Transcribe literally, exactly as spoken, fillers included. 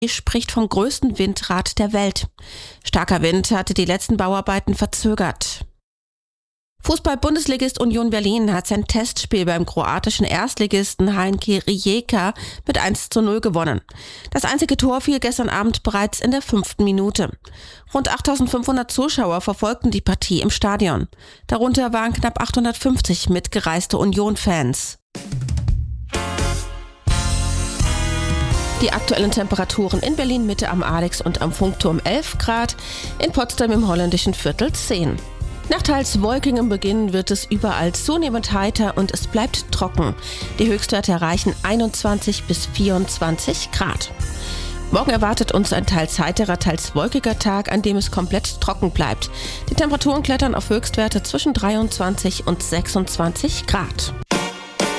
spricht vom größten Windrad der Welt. Starker Wind hatte die letzten Bauarbeiten verzögert. Fußball-Bundesligist Union Berlin hat sein Testspiel beim kroatischen Erstligisten H N K Rijeka mit eins zu null gewonnen. Das einzige Tor fiel gestern Abend bereits in der fünften Minute. Rund achttausendfünfhundert Zuschauer verfolgten die Partie im Stadion. Darunter waren knapp achthundertfünfzig mitgereiste Union-Fans. Die aktuellen Temperaturen in Berlin Mitte am Alex und am Funkturm elf Grad, in Potsdam im holländischen Viertel zehn. Nach teils wolkigem Beginn wird es überall zunehmend heiter und es bleibt trocken. Die Höchstwerte erreichen einundzwanzig bis vierundzwanzig Grad. Morgen erwartet uns ein teils heiterer, teils wolkiger Tag, an dem es komplett trocken bleibt. Die Temperaturen klettern auf Höchstwerte zwischen dreiundzwanzig und sechsundzwanzig Grad.